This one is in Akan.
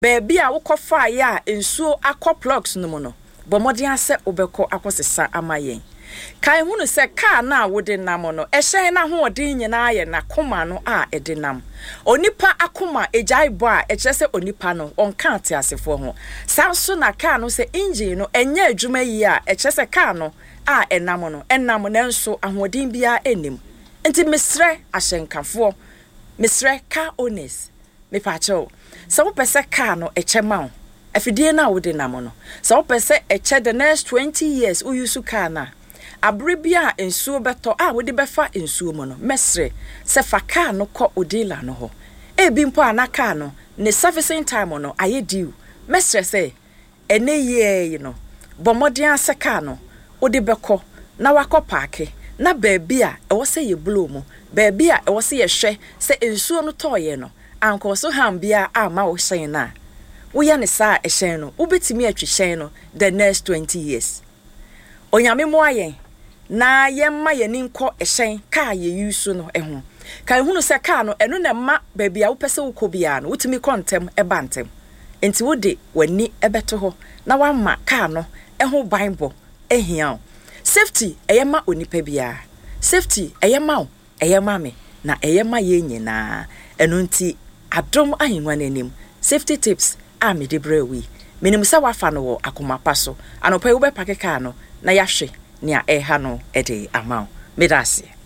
Baby a wokofa ya ensuo akọ plugs no mu no bomodin ase obekọ akosesa amayen kai hunu se car na wode nam no ehyen na ho odin nyina aye na koma no a edinam onipa akoma ejai bo a ekyese onipa no onka ate asefo ho sanso na car no se engine no enye adwuma yi a ekyese car no a enam na nso ahodin bia enim enti mesre ahyenkafo mesre car owners me pacho so wo pese car no echema wo afidie na wode nam no so wo pese eche the next 20 years wo use car na abribia ensuo beto a wode befa ensuo mo no mesre se fa car no kọ odila no ho ebi mpo anaka no ne servicing time no aye due mesre se ene ye no bomodin ase car no wode bekọ na wakọ parke na baby a ewo se ye blow mo baby a ewo se ye hwe se ensuo no toye no anko so hambia ama wo hyen na wo ya ne sa ehyen no ubetimi atwehyen no the next 20 years onyame mo ayen na yemma yeni nko ehyen ka ye yusu no eho kan hunu se ka no eno na ma baby a wo pese wo kobia no wutimi kontem ebantem enti wo de wani ebeto ho na wamma ka no eho bible ehia safety eyema onipa bia safety eyema eyema me na eyema ye nyina eno nti adom ahinwa nanim safety tips a me de brewi menim se wafa no wo akomapa so anopa wo be pakeka no na yahwe nea eha no ede amao medase